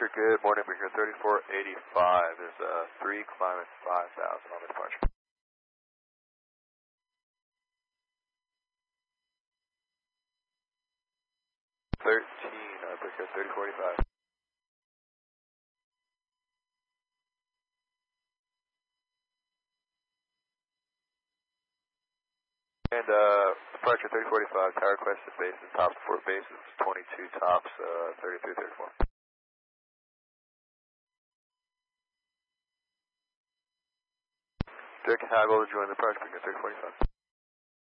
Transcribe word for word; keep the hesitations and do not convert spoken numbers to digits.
Departure, good morning, we're here thirty-four eighty-five. There's a three climbing five thousand on the departure. thirteen, uh, we're here thirty forty-five. And uh, departure thirty forty-five, tower requested bases, tops, port bases, twenty-two tops, uh, thirty-three thirty-four. Dick Hagel to join the departure, we're here thirty forty-five.